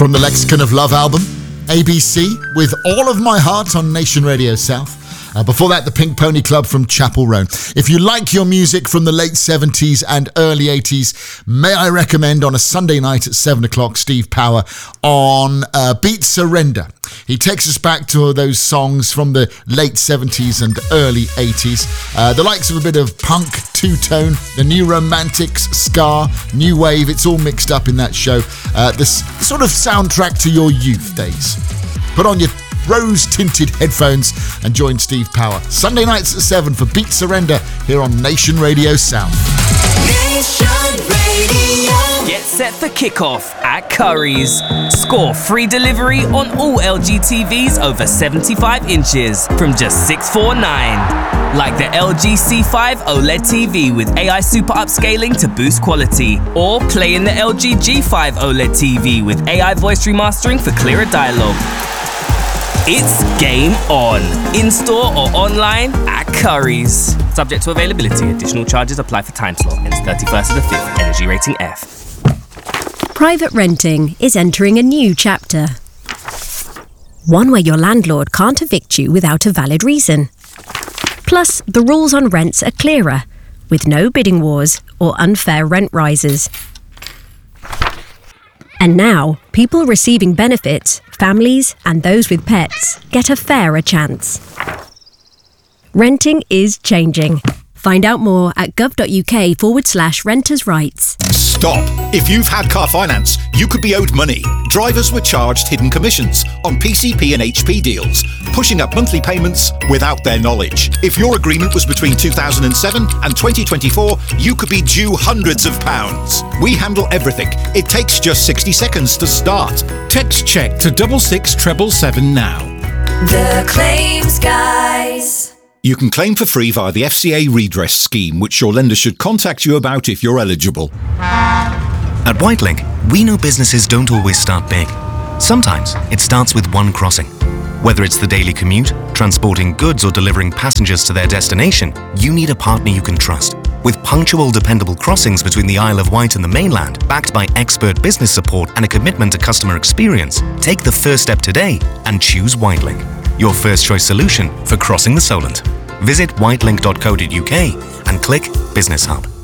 From the Lexicon of Love album, ABC with All of My Heart on Nation Radio South. Before that, the Pink Pony Club from Chapel Roan. If you like your music from the late 70s and early 80s, may I recommend on a Sunday night at 7 o'clock, Steve Power on Beat Surrender. He takes us back to those songs from the late 70s and early 80s. The likes of a bit of punk, two-tone, the new romantics, ska, new wave, it's all mixed up in that show. This sort of soundtrack to your youth days. Put on your rose-tinted headphones and join Steve Power. Sunday nights at 7 for Beat Surrender here on Nation Radio South. Nation Radio. Get set for kickoff at Curry's. Score free delivery on all LG TVs over 75 inches from just $649. Like the LG C5 OLED TV with AI super upscaling to boost quality. Or play in the LG G5 OLED TV with AI voice remastering for clearer dialogue. It's game on, in-store or online at Curry's. Subject to availability, additional charges apply for time slot. Ends 31st of the 5th, energy rating F. Private renting is entering a new chapter. One where your landlord can't evict you without a valid reason. Plus, the rules on rents are clearer, with no bidding wars or unfair rent rises. And now, people receiving benefits, families and those with pets get a fairer chance. Renting is changing. Find out more at gov.uk/renters' rights. Stop! If you've had car finance, you could be owed money. Drivers were charged hidden commissions on PCP and HP deals, pushing up monthly payments without their knowledge. If your agreement was between 2007 and 2024, you could be due hundreds of pounds. We handle everything. It takes just 60 seconds to start. Text check to 66777 now. The Claims Guys. You can claim for free via the FCA redress scheme, which your lender should contact you about if you're eligible. At Whitelink, we know businesses don't always start big. Sometimes it starts with one crossing. Whether it's the daily commute, transporting goods or delivering passengers to their destination, you need a partner you can trust. With punctual, dependable crossings between the Isle of Wight and the mainland, backed by expert business support and a commitment to customer experience, take the first step today and choose Whitelink, your first choice solution for crossing the Solent. Visit whitelink.co.uk and click Business Hub.